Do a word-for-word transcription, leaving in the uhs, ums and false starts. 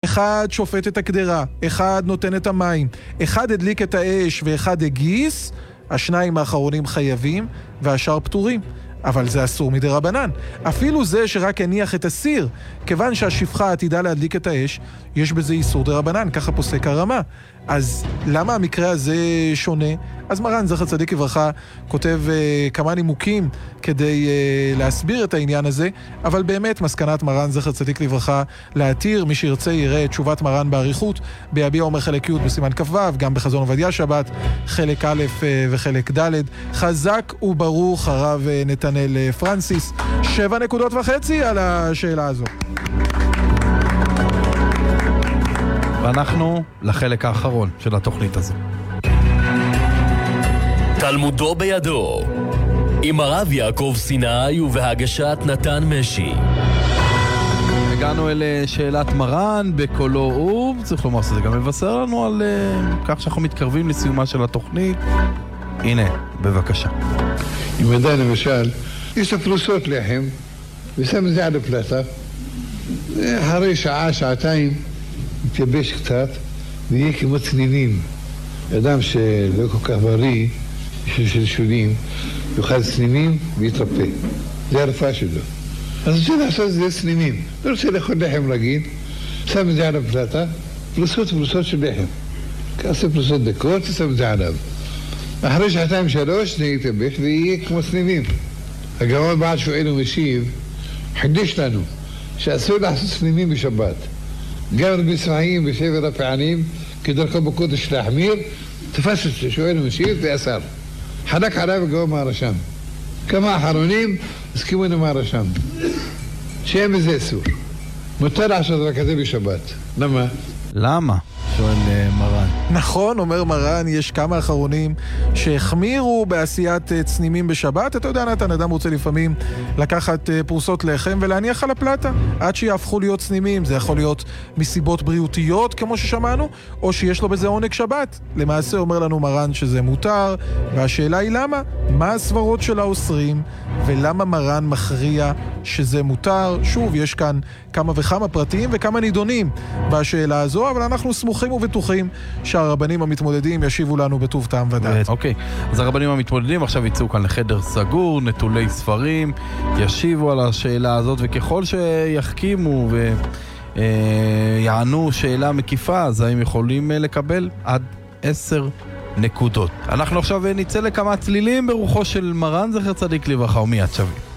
אחד שופט את הקדרה, אחד נותן את המים, אחד הדליק את האש ואחד הגיס, השניים האחרונים חייבים והשאר פטורים. אבל זה אסור מדי רבנן. אפילו זה שרק הניח את הסיר, כיוון שהשפחה עתידה להדליק את האש, יש בזה איסור די רבנן, ככה פוסק הרמה. אז למה המקרה הזה שונה? אז מרן זכר צדיק לברכה כותב uh, כמה נימוקים כדי uh, להסביר את העניין הזה, אבל באמת מסקנת מרן זכר צדיק לברכה להתיר, מי שירצה יראה את תשובת מרן בעריכות, ביביע אומר חלק י' בסימן כ"ו, גם בחזון עובדיה שבת, חלק א' uh, וחלק ד'. חזק וברוך הרב uh, נתנאל uh, פרנסיס. שבע נקודות וחצי על השאלה הזו. ואנחנו לחלק האחרון של התוכנית הזו. תלמודו בידו, עם הרב יעקב סיני ובהגשת נתן משי. הגענו אל שאלת מרן בקולו אוב, צריך לומר שזה גם מבשר לנו על uh, כך שאנחנו מתקרבים לסיומה של התוכנית. הנה, בבקשה. אם עדיין למשל, יש הפרוסות לחם, ושם את זה על הפלטה, אחרי שעה, שעתיים, מתייבש קצת, ויהיה כמו צנינים. אדם שלא כל כך בריא, של שלשולים, יאכל צנינים ויתרפא. זה הרפאה שלו. אז רוצה לעשות את זה צנינים. לא רוצה לאכול לחם רגיל, שם את זה על הפלטה, פרוסות פרוסות של לחם. כעשה פרוסות דקות, שם את זה עליו. אחרי שעתיים שלוש, זה יתייבש ויהיה כמו צנינים. הגאון בעל שואל ומשיב, חידש לנו שאסור לעשות צנינים בשבת. גם רבי סמעים ושבר הפענים, כדרכו בקודש להחמיר, תפס את שואל ומשיב ואסר. חלק עליו הגאון מהרשם. כמה אחרונים הסכימו עם מהרשם. שאין בזה אסור. מותר לעשות רק זה בשבת. למה? למה? שואל uh, מרן. נכון, אומר מרן, יש כמה אחרונים שהחמירו בעשיית uh, צנימים בשבת. אתה יודע, נתן, אדם רוצה לפעמים לקחת uh, פרוסות לחם ולהניח על הפלטה עד שיהפכו להיות צנימים. זה יכול להיות מסיבות בריאותיות כמו ששמענו, או שיש לו בזה עונג שבת. למעשה אומר לנו מרן שזה מותר, והשאלה היא למה? מה הסברות של האוסרים ולמה מרן מכריע שזה מותר? שוב, יש כאן כמה וכמה פרטים וכמה נידונים בשאלה הזו, אבל אנחנו סמוכים ובטוחים שהרבנים המתמודדים ישיבו לנו בטוב טעם ודעת. אוקיי, אז הרבנים המתמודדים עכשיו יצאו כאן לחדר סגור, נטולי ספרים, ישיבו על השאלה הזאת, וככל שיחכימו ויענו שאלה מקיפה, אז הם יכולים לקבל עד עשר נקודות. אנחנו עכשיו ניצא לכמה צלילים ברוחו של מרן זכר צדיק לברכה, ומיד שווים.